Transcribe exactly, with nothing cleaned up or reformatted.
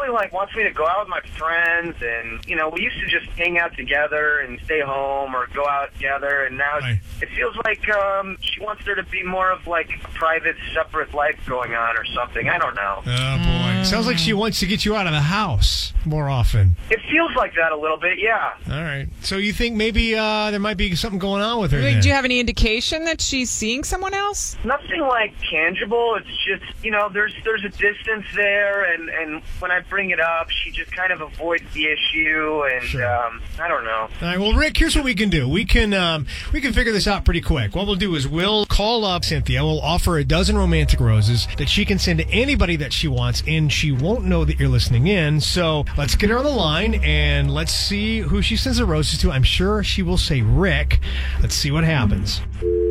definitely like wants me to go out with my friends, and you know, we used to just hang out together and stay home or go out together, and now Right. it feels like um, she wants there to be more of like a private, separate life going on or something. I don't know. Oh, boy. Sounds like she wants to get you out of the house more often. It feels like that a little bit, yeah. All right. So you think maybe uh, there might be something going on with her Like, then? do you have any indication that she's seeing someone else? Nothing like tangible. It's just, you know, there's there's a distance there, and, and when I bring it up, she just kind of avoids the issue, and Sure. um, I don't know. All right, well, Rick, here's what we can do. We can um, we can figure this out pretty quick. What we'll do is we'll call up Cynthia. We'll offer a dozen romantic roses that she can send to anybody that she wants, and she won't know that you're listening in. So let's get her on the line, and let's see who she sends the roses to. I'm sure she will say Rick. Let's see what happens.